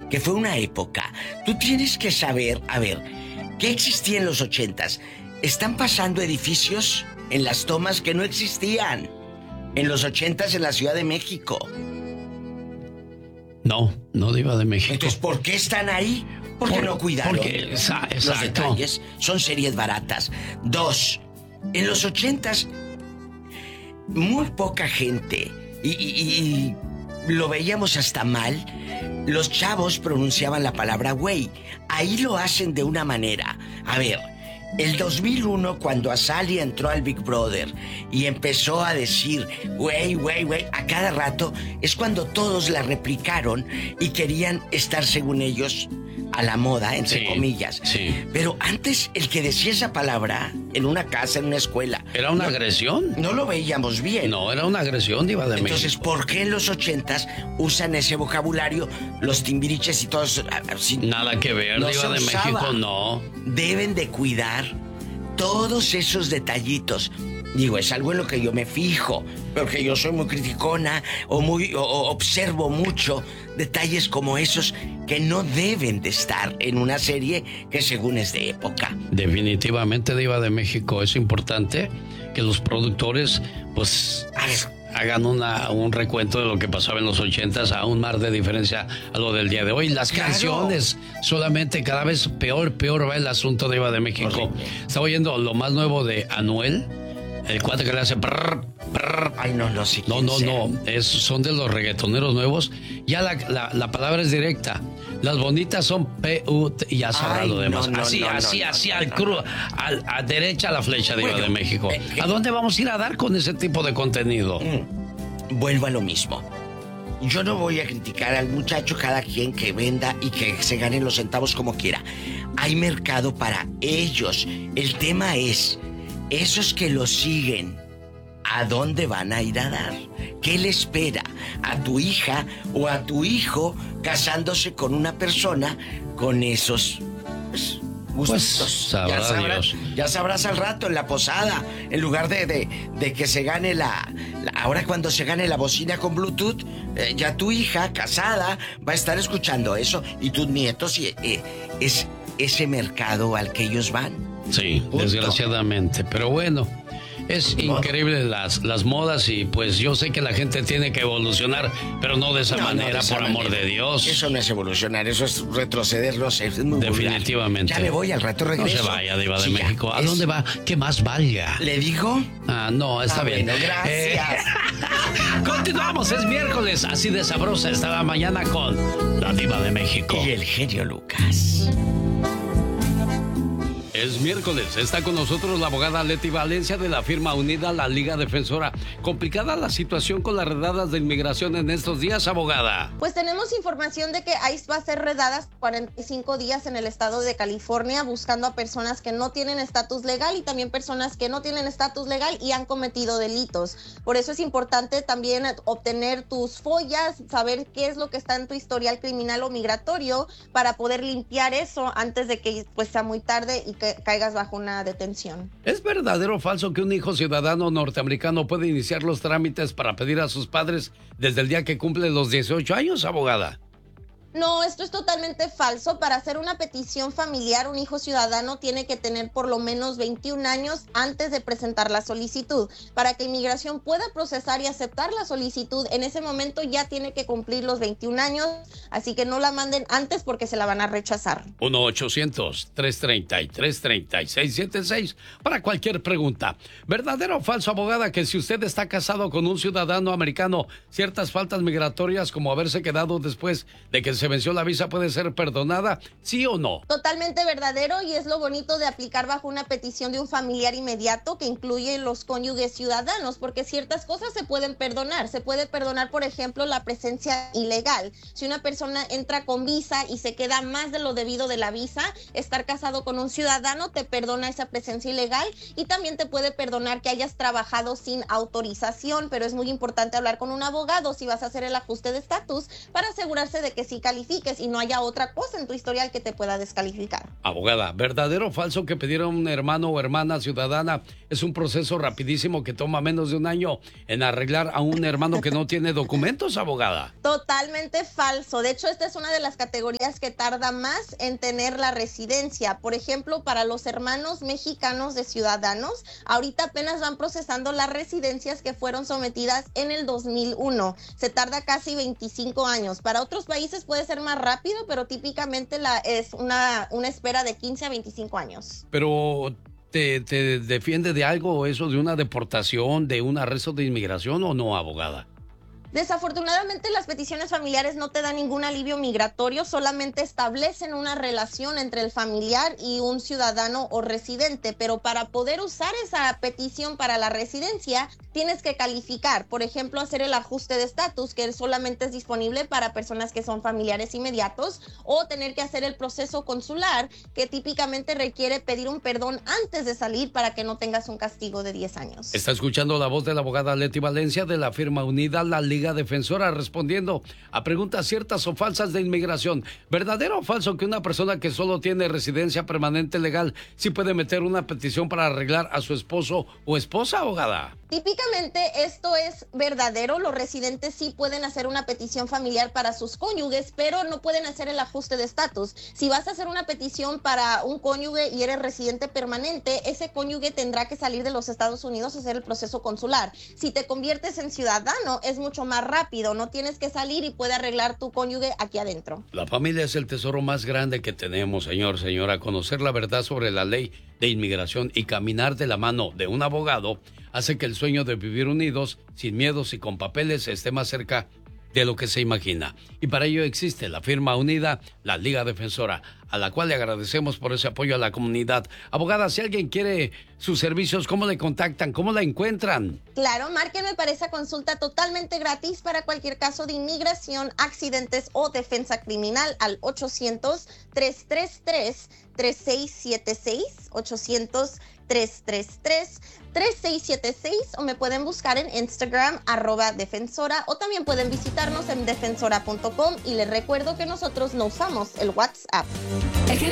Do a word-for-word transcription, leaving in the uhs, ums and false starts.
que fue una época. Tú tienes que saber, a ver, ¿qué existía en los ochentas? Están pasando edificios en las tomas que no existían en los ochentas en la Ciudad de México. No, no Diva de México. Entonces, ¿por qué están ahí? Porque Por, no cuidaron. Porque, esa, los detalles. Son series baratas. Dos, en los ochentas, muy poca gente, y, y, y lo veíamos hasta mal, los chavos pronunciaban la palabra güey. Ahí lo hacen de una manera. A ver, el dos mil uno, cuando Azalea entró al Big Brother y empezó a decir güey, güey, güey, a cada rato, es cuando todos la replicaron y querían estar, según ellos, a la moda, entre sí, comillas. Sí. Pero antes, el que decía esa palabra en una casa, en una escuela... ¿Era una no, agresión? No lo veíamos bien. No, era una agresión, Diva de México. Entonces, ¿por qué en los ochentas usan ese vocabulario, los timbiriches y todos? Así, nada que ver, no Diva de México, no. Deben de cuidar todos esos detallitos. Digo, es algo en lo que yo me fijo, porque yo soy muy criticona o muy o, o observo mucho detalles como esos que no deben de estar en una serie que según es de época. Definitivamente, Diva de México, es importante que los productores pues hagan una, un recuento de lo que pasaba en los ochentas, a un mar de diferencia a lo del día de hoy. Las claro. canciones solamente cada vez peor, peor va el asunto, Diva de México. Estaba oyendo lo más nuevo de Anuel. El cuate que le hace... Prr, prr. Ay, no, no, sí. No, no, no. Es, son de los reggaetoneros nuevos. Ya la, la, la palabra es directa. Las bonitas son P U T y ya sabrá lo demás. No, no, así, no, así, no, así, no, al no, cru, no. Al, a derecha la flecha, Diva bueno, de México. Eh, eh, ¿A dónde vamos a ir a dar con ese tipo de contenido? Mm, vuelvo a lo mismo. Yo no voy a criticar al muchacho, cada quien que venda y que se gane los centavos como quiera. Hay mercado para ellos. El tema es, esos que lo siguen, ¿a dónde van a ir a dar? ¿Qué le espera a tu hija o a tu hijo casándose con una persona con esos pues, gustos? Pues, sabrá ya, sabrás, Dios. ya sabrás al rato en la posada, en lugar de, de, de que se gane la, la... Ahora cuando se gane la bocina con Bluetooth, eh, ya tu hija casada va a estar escuchando eso y tus nietos, y eh, es ese mercado al que ellos van. Sí, punto. Desgraciadamente, pero bueno... Es increíble las, las modas y pues yo sé que la gente tiene que evolucionar, pero no de esa no, manera, no de esa por manera. Amor de Dios. Eso no es evolucionar, eso es retroceder, no sé, es muy definitivamente. vulgar. Ya me voy, al rato regreso. No se vaya, Diva de sí, México. ¿A es... dónde va? ¿Qué más valga? ¿Le digo? Ah, no, está ah, bien. Bueno, gracias. Eh... Continuamos, es miércoles, así de sabrosa está la mañana con la Diva de México. Y el genio Lucas. Es miércoles, está con nosotros la abogada Leti Valencia de la firma Unida la Liga Defensora. Complicada la situación con las redadas de inmigración en estos días, abogada. Pues tenemos información de que ICE va a hacer redadas cuarenta y cinco días en el estado de California buscando a personas que no tienen estatus legal y también personas que no tienen estatus legal y han cometido delitos. Por eso es importante también obtener tus follas, saber qué es lo que está en tu historial criminal o migratorio para poder limpiar eso antes de que pues sea muy tarde y que caigas bajo una detención. ¿Es verdadero o falso que un hijo ciudadano norteamericano puede iniciar los trámites para pedir a sus padres desde el día que cumple los dieciocho años, abogada? No, esto es totalmente falso. Para hacer una petición familiar, un hijo ciudadano tiene que tener por lo menos veintiún años antes de presentar la solicitud. Para que inmigración pueda procesar y aceptar la solicitud, en ese momento ya tiene que cumplir los veintiún años, así que no la manden antes porque se la van a rechazar. uno ochocientos, tres treinta y tres, treinta y seis setenta y seis para cualquier pregunta. ¿Verdadero o falso, abogada, que si usted está casado con un ciudadano americano, ciertas faltas migratorias como haberse quedado después de que se venció la visa puede ser perdonada, sí o no? Totalmente verdadero, y es lo bonito de aplicar bajo una petición de un familiar inmediato que incluye los cónyuges ciudadanos, porque ciertas cosas se pueden perdonar. Se puede perdonar, por ejemplo, la presencia ilegal. Si una persona entra con visa y se queda más de lo debido de la visa, estar casado con un ciudadano te perdona esa presencia ilegal, y también te puede perdonar que hayas trabajado sin autorización, pero es muy importante hablar con un abogado si vas a hacer el ajuste de estatus para asegurarse de que sí califiques y no haya otra cosa en tu historial que te pueda descalificar. Abogada, ¿verdadero o falso que pedir a un hermano o hermana ciudadana es un proceso rapidísimo que toma menos de un año en arreglar a un hermano que no tiene documentos, abogada? Totalmente falso. De hecho, esta es una de las categorías que tarda más en tener la residencia. Por ejemplo, para los hermanos mexicanos de ciudadanos, ahorita apenas van procesando las residencias que fueron sometidas en el dos mil uno. Se tarda casi veinticinco años. Para otros países puede ser más rápido, pero típicamente la, es una, una espera de quince a veinticinco años. Pero, ¿te, te defiende de algo eso, de una deportación, de un arresto de inmigración o no, abogada? Desafortunadamente, las peticiones familiares no te dan ningún alivio migratorio, solamente establecen una relación entre el familiar y un ciudadano o residente, pero para poder usar esa petición para la residencia, tienes que calificar, por ejemplo, hacer el ajuste de estatus, que solamente es disponible para personas que son familiares inmediatos, o tener que hacer el proceso consular, que típicamente requiere pedir un perdón antes de salir para que no tengas un castigo de diez años. Está escuchando la voz de la abogada Leti Valencia de la firma Unida, la Liga Defensora, respondiendo a preguntas ciertas o falsas de inmigración. ¿Verdadero o falso que una persona que solo tiene residencia permanente legal sí puede meter una petición para arreglar a su esposo o esposa, abogada? Típicamente esto es verdadero. Los residentes sí pueden hacer una petición familiar para sus cónyuges, pero no pueden hacer el ajuste de estatus. Si vas a hacer una petición para un cónyuge y eres residente permanente, ese cónyuge tendrá que salir de los Estados Unidos a hacer el proceso consular. Si te conviertes en ciudadano, es mucho más rápido. No tienes que salir y puede arreglar tu cónyuge aquí adentro. La familia es el tesoro más grande que tenemos, señor, señora. Conocer la verdad sobre la ley de inmigración y caminar de la mano de un abogado hace que el sueño de vivir unidos, sin miedos y con papeles, esté más cerca de lo que se imagina. Y para ello existe la firma Unida, la Liga Defensora, a la cual le agradecemos por ese apoyo a la comunidad. Abogada, si alguien quiere sus servicios, ¿cómo le contactan? ¿Cómo la encuentran? Claro, márquenme para esa consulta totalmente gratis para cualquier caso de inmigración, accidentes o defensa criminal al ochocientos, tres tres tres, tres seis siete seis, ochocientos, tres tres tres, tres seis siete seis, o me pueden buscar en Instagram, arroba defensora, o también pueden visitarnos en defensora punto com, y les recuerdo que nosotros no usamos el WhatsApp.